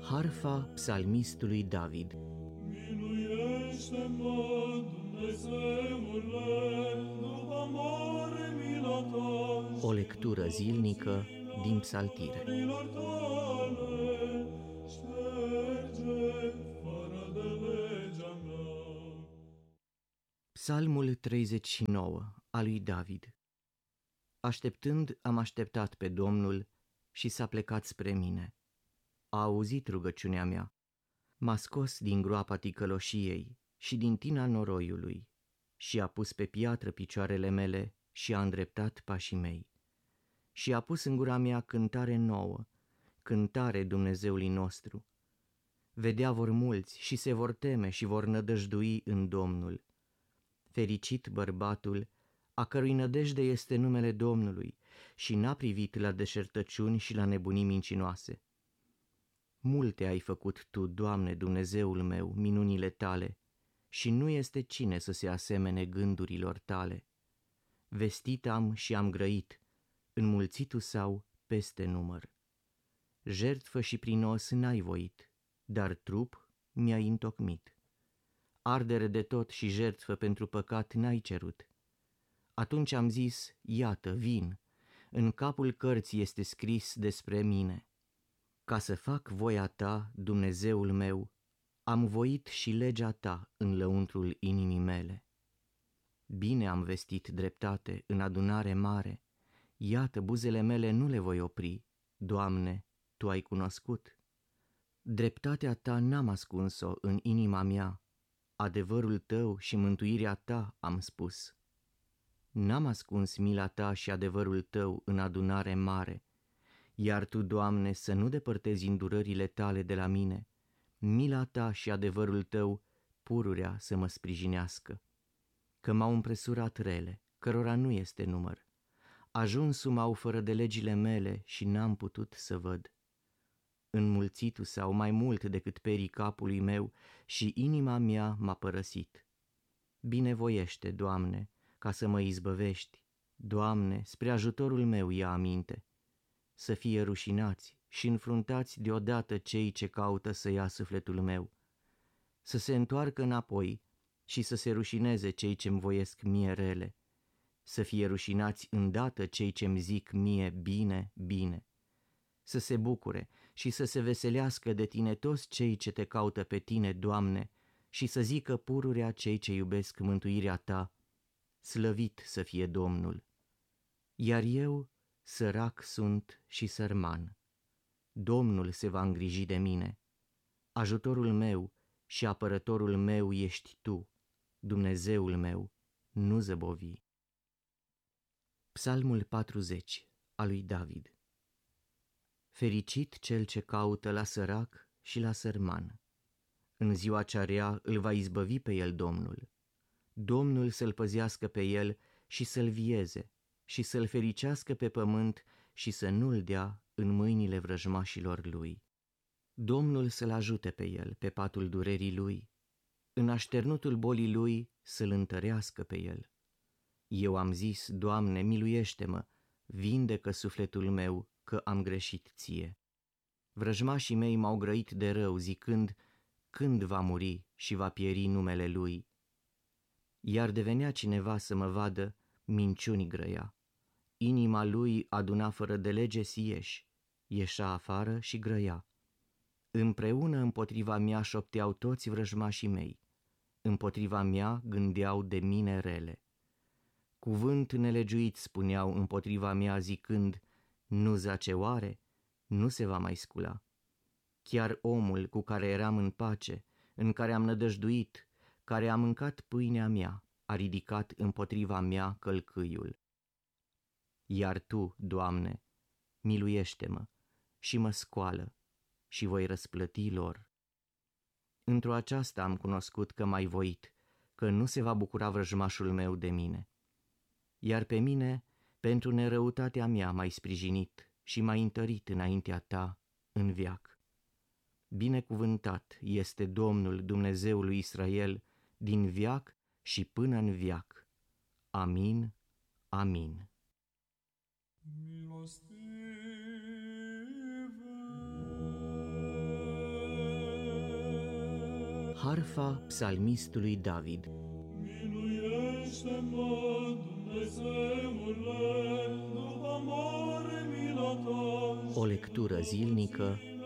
Harfa psalmistului David. Miluiește-mă, Dumnezeule, după mare mila ta. O lectură zilnică din Psaltire. Șterge fără de legea mea. Psalmul 39 al lui David. Așteptând, am așteptat pe Domnul și s-a plecat spre mine. A auzit rugăciunea mea, m-a scos din groapa ticăloșiei și din tina noroiului și a pus pe piatră picioarele mele și a îndreptat pașii mei. Și a pus în gura mea cântare nouă, cântare Dumnezeului nostru. Vedea vor mulți și se vor teme și vor nădăjdui în Domnul. Fericit bărbatul, a cărui nădejde este numele Domnului și n-a privit la deșertăciuni și la nebunii mincinoase. Multe ai făcut Tu, Doamne, Dumnezeul meu, minunile Tale, și nu este cine să se asemene gândurilor Tale. Vestit am și am grăit, înmulțitul sau peste număr. Jertfă și prinos n-ai voit, dar trup mi-ai întocmit. Ardere de tot și jertfă pentru păcat n-ai cerut. Atunci am zis, iată, vin, în capul cărții este scris despre mine. Ca să fac voia Ta, Dumnezeul meu, am voit și legea Ta în lăuntrul inimii mele. Bine am vestit dreptate în adunare mare, iată, buzele mele nu le voi opri, Doamne, Tu ai cunoscut. Dreptatea Ta n-am ascuns-o în inima mea, adevărul Tău și mântuirea Ta am spus. N-am ascuns mila Ta și adevărul Tău în adunare mare, iar Tu, Doamne, să nu depărtezi îndurările Tale de la mine, mila Ta și adevărul Tău pururea să mă sprijinească. Că m-au împresurat rele, cărora nu este număr, ajunsul m-au fără de legile mele și n-am putut să văd. Înmulțitul sau mai mult decât perii capului meu și inima mea m-a părăsit. Binevoiește, Doamne, ca să mă izbăvești, Doamne, spre ajutorul meu ia aminte. Să fie rușinați și înfruntați deodată cei ce caută să ia sufletul meu. Să se întoarcă înapoi și să se rușineze cei ce-mi voiesc mie rele. Să fie rușinați îndată cei ce-mi zic mie bine, bine. Să se bucure și să se veselească de Tine toți cei ce Te caută pe Tine, Doamne, și să zică pururea cei ce iubesc mântuirea Ta. Slăvit să fie Domnul. Iar eu sărac sunt și sărman. Domnul se va îngriji de mine. Ajutorul meu și apărătorul meu ești Tu, Dumnezeul meu, nu zăbovi. Psalmul 40 al lui David. Fericit cel ce caută la sărac și la sărman. În ziua cea rea îl va izbăvi pe el Domnul. Domnul să-l păzească pe el și să-l vieze și să-l fericească pe pământ și să nu-l dea în mâinile vrăjmașilor lui. Domnul să-l ajute pe el pe patul durerii lui, în așternutul bolii lui să-l întărească pe el. Eu am zis, Doamne, miluiește-mă, vindecă sufletul meu, că am greșit Ție. Vrăjmașii mei m-au grăit de rău, zicând, când va muri și va pieri numele lui? Iar devenea cineva să mă vadă, minciuni grăia. Inima lui aduna fără de lege sieși, ieșea afară și grăia. Împreună împotriva mea șopteau toți vrăjmașii mei, împotriva mea gândeau de mine rele. Cuvânt nelegiuit spuneau împotriva mea zicând, nu zace oare? Nu se va mai scula. Chiar omul cu care eram în pace, în care am nădăjduit, care a mâncat pâinea mea, a ridicat împotriva mea călcâiul. Iar Tu, Doamne, miluiește-mă și mă scoală și voi răsplăti lor. Într-o aceasta am cunoscut că m-ai voit, că nu se va bucura vrăjmașul meu de mine. Iar pe mine, pentru nerăutatea mea m-ai sprijinit și m-ai întărit înaintea Ta în veac. Binecuvântat este Domnul Dumnezeul lui Israel din veac și până în veac. Amin, amin. Milostive Harfa psalmistului David. Miluiește-mă, Dumnezeule, după mare mila ta. O lectură zilnică